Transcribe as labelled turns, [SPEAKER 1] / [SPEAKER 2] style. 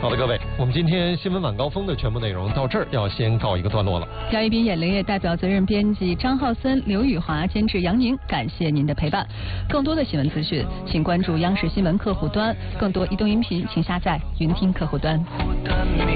[SPEAKER 1] 好的，各位，我们今天新闻晚高峰的全部内容到这儿要先告一个段落了。
[SPEAKER 2] 姚一斌、演雷业代表责任编辑张浩森、刘宇华，监制杨宁，感谢您的陪伴。更多的新闻资讯，请关注央视新闻客户端；更多移动音频，请下载云听客户端。